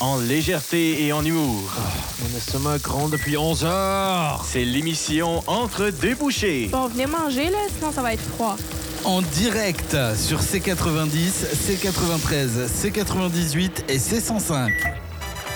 en légèreté et en humour. Mon estomac gronde depuis 11 heures. C'est l'émission Entre deux bouchées. Bon, venez manger, là, sinon ça va être froid. En direct sur C90, C93, C98 et C105.